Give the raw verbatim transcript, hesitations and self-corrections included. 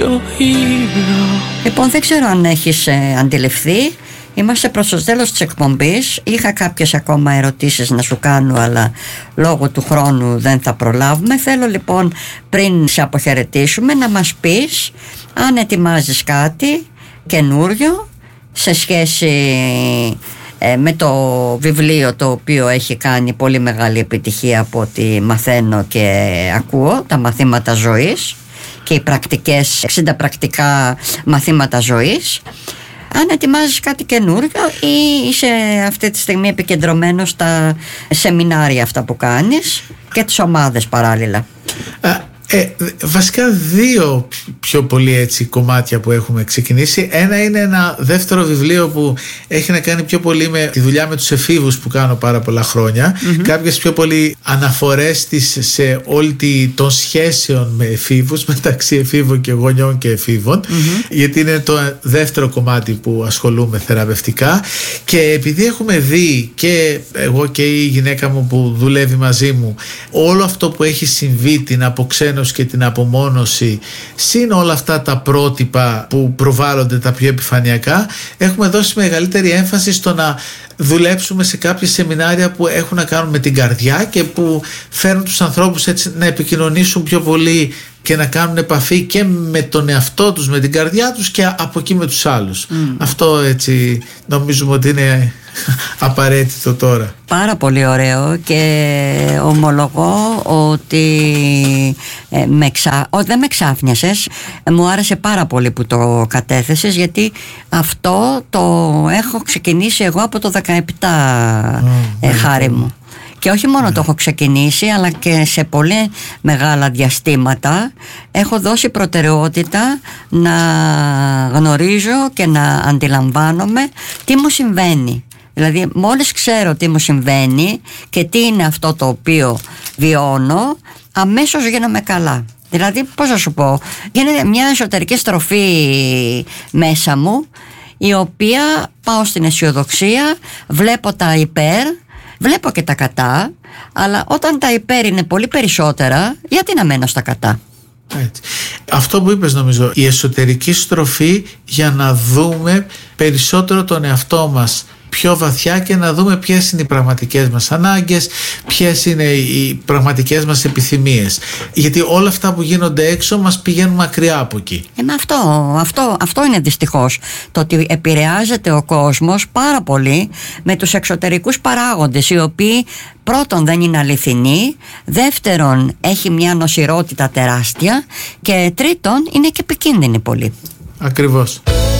Λοιπόν, δεν ξέρω αν έχεις ε, αντιληφθεί. Είμαστε προς το τέλος της εκπομπής. Είχα κάποιες ακόμα ερωτήσεις να σου κάνω, αλλά λόγω του χρόνου δεν θα προλάβουμε. Θέλω λοιπόν, πριν σε αποχαιρετήσουμε, να μας πεις αν ετοιμάζεις κάτι καινούριο σε σχέση ε, με το βιβλίο το οποίο έχει κάνει πολύ μεγάλη επιτυχία από ό,τι μαθαίνω και ακούω, τα μαθήματα ζωής και οι πρακτικές, εξήντα πρακτικά μαθήματα ζωής. Αν ετοιμάζεις κάτι καινούριο ή είσαι αυτή τη στιγμή επικεντρωμένος στα σεμινάρια αυτά που κάνεις και τις ομάδες παράλληλα. Α, ε, βασικά δύο πιο πολύ έτσι κομμάτια που έχουμε ξεκινήσει. Ένα είναι ένα δεύτερο βιβλίο που έχει να κάνει πιο πολύ με τη δουλειά με τους εφήβους που κάνω πάρα πολλά χρόνια. Mm-hmm. Κάποιες πιο πολύ αναφορές της σε όλη τη, των σχέσεων με εφήβους, μεταξύ εφήβων και γονιών και εφήβων, mm-hmm. γιατί είναι το δεύτερο κομμάτι που ασχολούμαι θεραπευτικά. Και επειδή έχουμε δει, και εγώ και η γυναίκα μου που δουλεύει μαζί μου, όλο αυτό που έχει συμβεί, την αποξένωση και την απομόνωση, συν όλα αυτά τα πρότυπα που προβάλλονται, τα πιο επιφανειακά, έχουμε δώσει μεγαλύτερη έμφαση στο να δουλέψουμε σε κάποια σεμινάρια που έχουν να κάνουν με την καρδιά και που φέρνουν τους ανθρώπους έτσι να επικοινωνήσουν πιο πολύ και να κάνουν επαφή και με τον εαυτό τους, με την καρδιά τους, και από εκεί με τους άλλους. Mm. Αυτό έτσι νομίζουμε ότι είναι απαραίτητο τώρα. Πάρα πολύ ωραίο, και ομολογώ ότι ε, με ξα... ο, δεν με ξάφνιασες. Μου άρεσε πάρα πολύ που το κατέθεσες, γιατί αυτό το έχω ξεκινήσει εγώ από το δεκαεπτά, mm, ε, χάρη μου. Και όχι μόνο yeah. το έχω ξεκινήσει, αλλά και σε πολύ μεγάλα διαστήματα έχω δώσει προτεραιότητα να γνωρίζω και να αντιλαμβάνομαι τι μου συμβαίνει. Δηλαδή μόλις ξέρω τι μου συμβαίνει και τι είναι αυτό το οποίο βιώνω, αμέσως γίνομαι καλά. Δηλαδή, πώς να σου πω, γίνεται μια εσωτερική στροφή μέσα μου, η οποία πάω στην αισιοδοξία, βλέπω τα υπέρ, βλέπω και τα κατά, αλλά όταν τα υπέρ είναι πολύ περισσότερα, γιατί να μένω στα κατά. Έτσι. Αυτό που είπες, νομίζω, η εσωτερική στροφή για να δούμε περισσότερο τον εαυτό μας πιο βαθιά και να δούμε ποιες είναι οι πραγματικές μας ανάγκες, ποιες είναι οι πραγματικές μας επιθυμίες. Γιατί όλα αυτά που γίνονται έξω μας πηγαίνουν μακριά από εκεί. Ε, με αυτό, αυτό, αυτό είναι δυστυχώς. Το ότι επηρεάζεται ο κόσμος πάρα πολύ με τους εξωτερικούς παράγοντες, οι οποίοι πρώτον δεν είναι αληθινοί, δεύτερον έχει μια νοσηρότητα τεράστια και τρίτον είναι και επικίνδυνοι πολύ. Ακριβώς.